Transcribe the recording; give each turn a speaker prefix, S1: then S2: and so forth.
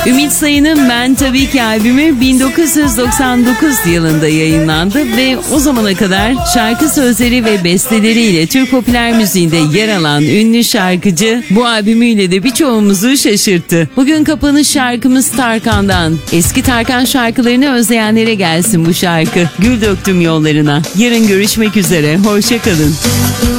S1: Ümit Sayın'ın Ben Tabii Ki albümü 1999 yılında yayınlandı ve o zamana kadar şarkı sözleri ve besteleriyle Türk popüler müziğinde yer alan ünlü şarkıcı bu albümüyle de birçoğumuzu şaşırttı. Bugün kapanış şarkımız Tarkan'dan. Eski Tarkan şarkılarını özleyenlere gelsin bu şarkı. Gül döktüm yollarına. Yarın görüşmek üzere. Hoşça kalın.